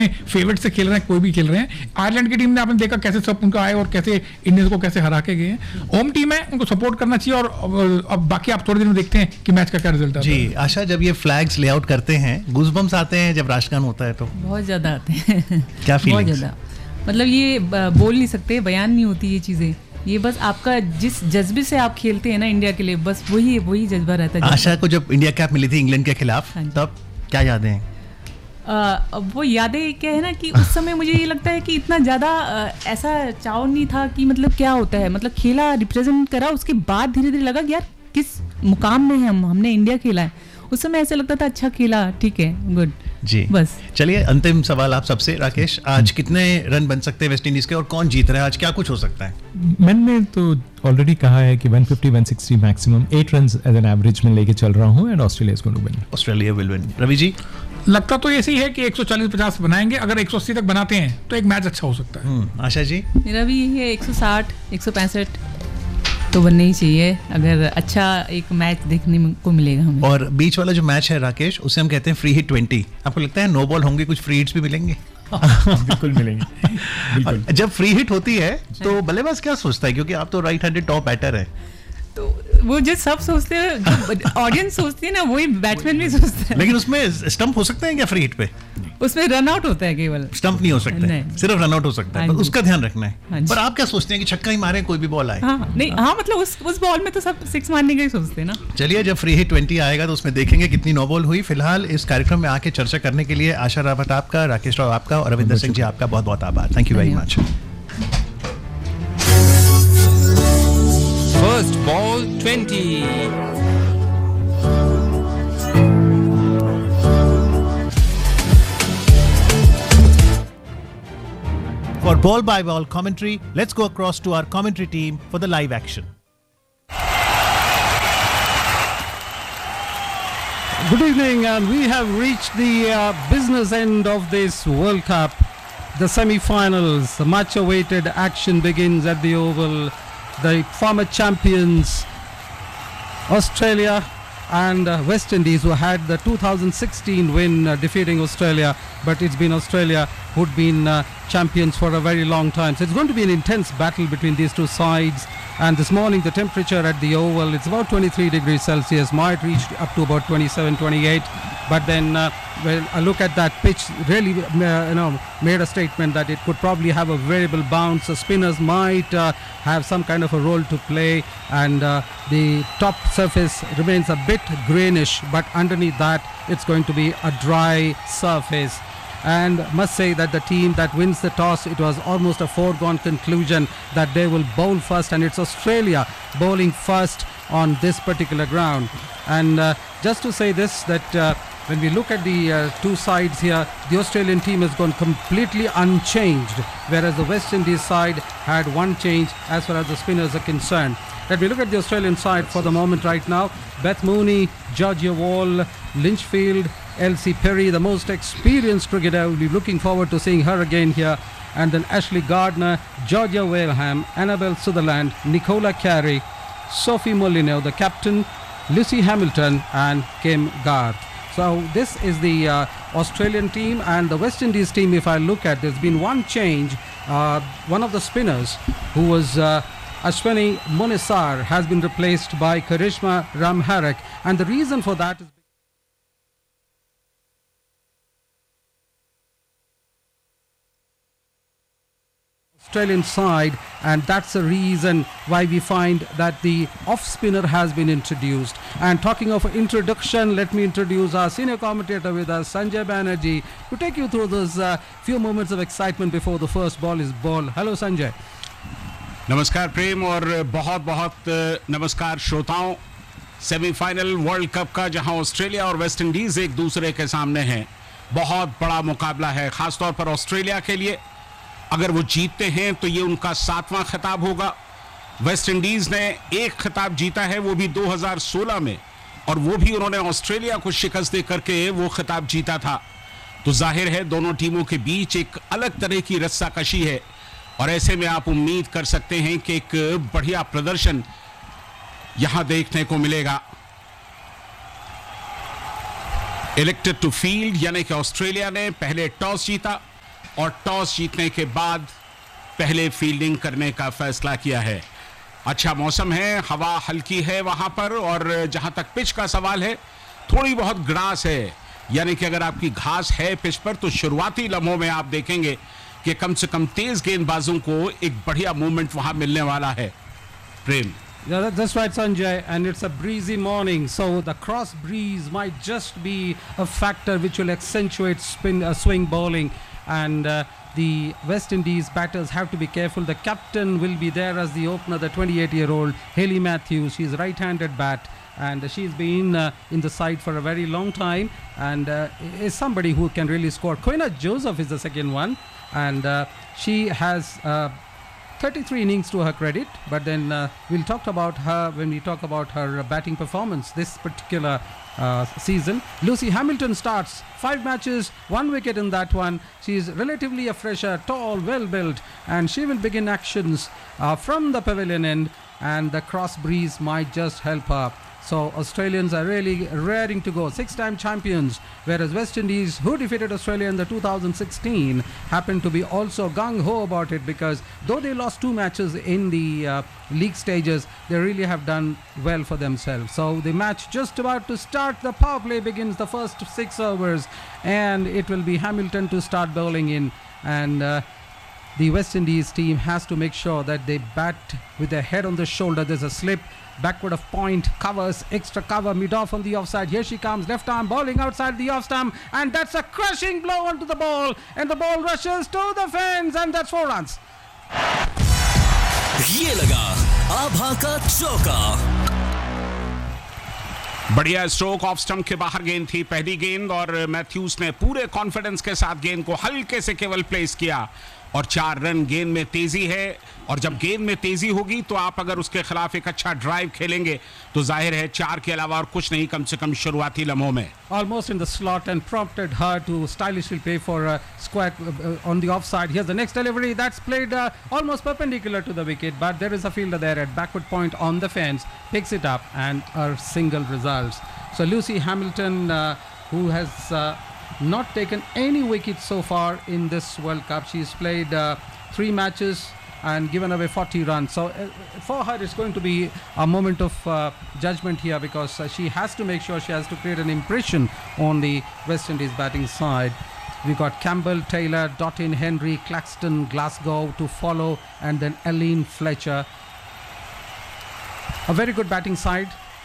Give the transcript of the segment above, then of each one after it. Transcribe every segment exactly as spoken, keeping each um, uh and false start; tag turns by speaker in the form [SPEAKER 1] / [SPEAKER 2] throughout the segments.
[SPEAKER 1] Favourite से खेल रहे हैं, कोई भी खेल रहे हैं। आयरलैंड की टीम ने आपने देखा कैसे सब उनका आए और कैसे इंडियंस को कैसे हरा के गए हैं। होम टीम है, उनको सपोर्ट करना चाहिए। और अब बाकी आप थोड़े दिन में देखते हैं कि मैच का क्या रिजल्ट आता है।
[SPEAKER 2] जी आशा, जब ये फ्लैग्स लेआउट करते हैं गूज़बम्स आते हैं जब राष्ट्रगान होता है तो?
[SPEAKER 3] बहुत ज़्यादा आते हैं।
[SPEAKER 2] क्या फीलिंग्स?
[SPEAKER 3] बहुत ज़्यादा, मतलब ये बोल नहीं सकते, बयान नहीं होती ये चीज़ें। ये बस आपका जिस जज्बे से आप खेलते हैं ना इंडिया के लिए, बस वही वही जज्बा रहता है।
[SPEAKER 2] आशा को जब इंडिया कैप मिली थी इंग्लैंड के खिलाफ, तब क्या यादें हैं?
[SPEAKER 3] Uh, वो यादें क्या है ना कि उस समय मुझे ये लगता है कि इतना ज़्यादा uh, ऐसा चाव नहीं था कि मतलब क्या होता है, मतलब खेला, रिप्रेजेंट करा, उसके बाद धीरे धीरे लगा कि यार किस मुकाम में है हम, हमने इंडिया खेला है। उस समय ऐसा लगता था अच्छा खेला, ठीक है, गुड
[SPEAKER 2] जी।
[SPEAKER 3] बस।
[SPEAKER 2] चलिए अंतिम सवाल आप सबसे, राकेश, आज कितने रन बन सकते हैं वेस्ट इंडीज के और कौन जीत रहा है? आज क्या कुछ हो सकता है?
[SPEAKER 4] मैंने तो ऑलरेडी कहा है कि one fifty one sixty maximum, eight run as an average में लेके चल रहा हूं and Australia is going to win.
[SPEAKER 2] Australia will win. Ravi ji?
[SPEAKER 1] लगता तो ऐसे ही है कि एक सौ चालीस पचास बनाएंगे, अगर एक सौ अस्सी तक बनाते हैं तो एक मैच अच्छा हो सकता है।
[SPEAKER 2] आशा जी?
[SPEAKER 3] मेरा भी यही है, एक सौ साठ एक सौ पैंसठ तो बनना ही चाहिए, अगर अच्छा एक मैच देखने को मिलेगा हमें।
[SPEAKER 2] और बीच वाला जो मैच है राकेश, उसे हम कहते हैं फ्री हिट ट्वेंटी। आपको लगता है नो बॉल होंगे, कुछ फ्री हिट्स भी मिलेंगे?
[SPEAKER 4] बिल्कुल मिलेंगे, बिल्कुल।
[SPEAKER 2] जब फ्री हिट होती है तो बल्लेबाज क्या सोचता है, क्योंकि आप तो राइट हैंडेड टॉप बैटर है,
[SPEAKER 3] तो वो जो सब सोचते हैं, जो ऑडियंस सोचती है ना, वही बैट्समैन भी सोचते हैं।
[SPEAKER 2] लेकिन उसमें स्टंप हो सकते हैं क्या फ्री हिट पे?
[SPEAKER 3] उसमें रन आउट होता है, केवल
[SPEAKER 2] स्टंप नहीं हो सकता है, सिर्फ रन आउट हो सकता है, पर उसका ध्यान रखना है। पर आप क्या सोचते हैं कि छक्का ही मारे, कोई भी बॉल आए?
[SPEAKER 3] हाँ, नहीं, हाँ, मतलब उस उस बॉल में तो सब सिक्स मारने का ही सोचते हैं ना।
[SPEAKER 2] चलिए जब फ्री हिट ट्वेंटी आएगा तो उसमें देखेंगे कितनी नो बॉल हुई। फिलहाल इस कार्यक्रम में आके चर्चा करने के लिए आशा रावत आपका, राकेश राव आपका और रविंदर सिंह जी आपका बहुत बहुत आभार। Thank you very much.
[SPEAKER 5] First ball twenty.
[SPEAKER 2] For ball by ball commentary, let's go across to our commentary team for the live action.
[SPEAKER 6] Good evening, and we have reached the uh, business end of this World Cup. The semi-finals, the much-awaited action begins at the Oval. The former champions Australia and uh, West Indies, who had the two thousand sixteen win uh, defeating Australia, but it's been Australia who'd been uh, champions for a very long time. So it's going to be an intense battle between these two sides. And this morning the temperature at the Oval, it's about twenty-three degrees Celsius, might reach up to about twenty-seven, twenty-eight. But then uh, when I look at that pitch, really uh, you know made a statement that it could probably have a variable bounce. The spinners might uh, have some kind of a role to play, and uh, the top surface remains a bit greenish, but underneath that it's going to be a dry surface. And must say that the team that wins the toss, it was almost a foregone conclusion that they will bowl first, and it's Australia bowling first on this particular ground. And uh, just to say this, that uh, when we look at the uh, two sides here, the Australian team has gone completely unchanged, whereas the West Indies side had one change as far as the spinners are concerned. Let me look at the Australian side for the moment right now. Beth Mooney, Georgia Wall, Lynchfield, Elsie Perry, the most experienced cricketer. We'll be looking forward to seeing her again here. And then Ashley Gardner, Georgia Whaleham, Annabelle Sutherland, Nicola Carey, Sophie Molyneux, the captain, Lucy Hamilton and Kim Garth. So this is the uh, Australian team. And the West Indies team, if I look at, there's been one change. Uh, one of the spinners, who was uh, Ashwini Munisar, has been replaced by Karishma Ramharak. And the reason for that is Australian side, and that's the reason why we find that the off spinner has been introduced. And talking of introduction, let me introduce our senior commentator with us, Sanjay Banerjee, to take you through those uh, few moments of excitement before the first ball is bowled. Hello Sanjay.
[SPEAKER 7] नमस्कार प्रेम और बहुत बहुत नमस्कार श्रोताओं। Semifinal world cup का जहां Australia और West Indies एक दूसरे के सामने हैं, बहुत बड़ा मुकाबला है, खासतौर पर ऑस्ट्रेलिया के लिए। अगर वो जीतते हैं तो ये उनका सातवां खिताब होगा। वेस्ट इंडीज ने एक खिताब जीता है, वो भी दो हज़ार सोलह में, और वो भी उन्होंने ऑस्ट्रेलिया को शिकस्त दे करके वो खिताब जीता था। तो जाहिर है दोनों टीमों के बीच एक अलग तरह की रस्साकशी है, और ऐसे में आप उम्मीद कर सकते हैं कि एक बढ़िया प्रदर्शन यहां देखने को मिलेगा। इलेक्टेड टू फील्ड, यानी कि ऑस्ट्रेलिया ने पहले टॉस जीता और टॉस जीतने के बाद पहले फील्डिंग करने का फैसला किया है। अच्छा मौसम है, हवा हल्की है वहां पर, और जहां तक पिच का सवाल है थोड़ी बहुत ग्रास है, यानी कि अगर आपकी घास है पिच पर तो शुरुआती लम्हों में आप देखेंगे कि कम से कम तेज गेंदबाजों को एक बढ़िया मूवमेंट वहां मिलने वाला है। प्रेम
[SPEAKER 6] Yeah, that- that's right, Sanjay, and it's a breezy morning, so the cross breeze might just be a factor which will accentuate spin uh, swing bowling, and uh, the West Indies batters have to be careful. The captain will be there as the opener, the twenty-eight-year-old Hayley Matthews. She's right-handed bat, and she's been uh, in the side for a very long time, and uh, is somebody who can really score. Koina Joseph is the second one, and uh, she has uh, thirty-three innings to her credit, but then uh, we'll talk about her when we talk about her batting performance this particular uh, season. Lucy Hamilton starts five matches, one wicket in that one. She is relatively a fresher, tall, well built, and she will begin actions uh, from the pavilion end, and the cross breeze might just help her. So Australians are really raring to go, six-time champions, whereas West Indies, who defeated Australia in the two thousand sixteen, happened to be also gung-ho about it, because though they lost two matches in the uh, league stages, they really have done well for themselves. So the match just about to start. The power play begins, the first six overs, and it will be Hamilton to start bowling in, and uh, the West Indies team has to make sure that they bat with their head on the shoulder. There's a slip backward of point, covers, extra cover, mid-off on the offside. Here she comes, left arm bowling outside the off stump, and that's a crushing blow onto the ball, and the ball rushes to the fence, and that's four runs.
[SPEAKER 8] ये लगा आभा का चौका।
[SPEAKER 7] बढ़िया stroke, off stump के बाहर गेंद थी पहली गेंद, और मैथ्यूज ने पूरे कॉन्फिडेंस के साथ गेंद को हल्के से केवल प्लेस किया, और चार रन। गेंद में तेजी है, और जब गेंद में तेजी होगी तो आप अगर उसके खिलाफ एक अच्छा ड्राइव खेलेंगे तो जाहिर है चार के अलावा और कुछ नहीं, कम से कम शुरुआती लम्हों में।
[SPEAKER 6] Almost in the slot, and prompted her to stylishly play for a square uh, on the offside. Here's the next delivery that's played uh, almost perpendicular to the wicket, but there is a fielder there at backward point on the fence, picks it up, and a single results. So Lucy Hamilton, uh, who has uh, not taken any wickets so far in this World Cup. She's played uh, three matches and given away forty runs. So uh, for her it's going to be a moment of uh, judgment here, because uh, she has to make sure she has to create an impression on the West Indies batting side. We got Campbell, Taylor, Dottin, Henry, Claxton, Glasgow to follow, and then Eileen Fletcher. A very good batting side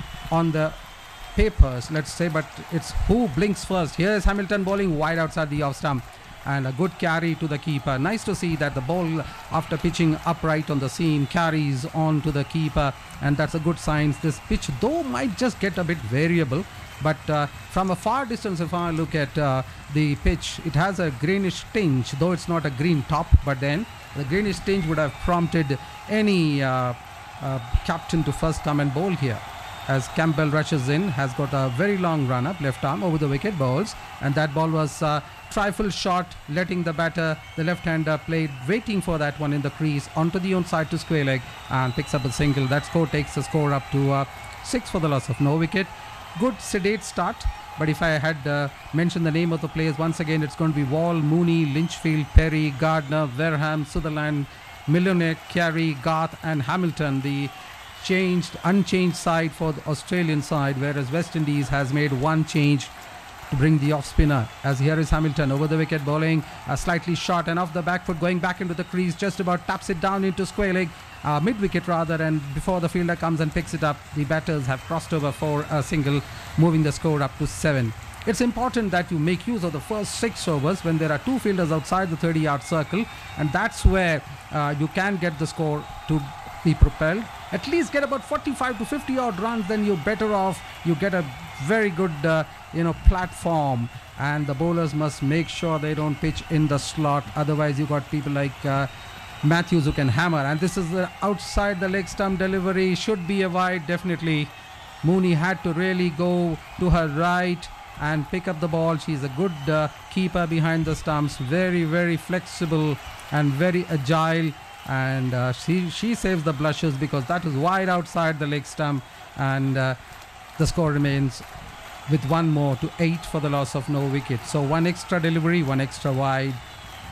[SPEAKER 6] on the papers, let's say, but it's who blinks first. Here is Hamilton bowling wide outside the off stump, and a good carry to the keeper. Nice to see that the ball, after pitching upright on the seam, carries on to the keeper, and that's a good sign. This pitch, though, might just get a bit variable, but uh, from a far distance, if I look at uh, the pitch, it has a greenish tinge, though it's not a green top, but then the greenish tinge would have prompted any uh, uh, captain to first come and bowl here. As Campbell rushes in, has got a very long run up, left arm over the wicket, bowls, and that ball was uh, trifle short, letting the batter, the left-hander, played, waiting for that one in the crease, onto the onside to square leg, and picks up a single. That score takes the score up to uh, six for the loss of no wicket. Good sedate start, but if I had uh, mentioned the name of the players once again, it's going to be Wall, Mooney, Lynchfield, Perry, Gardner, Verham, Sutherland, Millionaire, Carey, Garth, and Hamilton. The changed, unchanged side for the Australian side, whereas West Indies has made one change to bring the off spinner. As here is Hamilton over the wicket bowling, uh, slightly short and off the back foot, going back into the crease, just about taps it down into square leg, uh, mid wicket rather, and before the fielder comes and picks it up, the batters have crossed over for a single, moving the score up to seven. It's important that you make use of the first six overs when there are two fielders outside the thirty yard circle, and that's where uh, you can get the score to be propelled. At least get about forty-five to fifty odd runs, then you're better off. You get a very good uh, you know platform, and the bowlers must make sure they don't pitch in the slot, otherwise you got people like uh, Matthews who can hammer. And this is the outside the leg stump delivery, should be a wide, definitely. Mooney had to really go to her right and pick up the ball. She's a good uh, keeper behind the stumps, very very flexible and very agile, and uh, she she saves the blushes because that is wide outside the leg stump, and uh, the score remains with one more to eight for the loss of no wicket. So one extra delivery, one extra wide,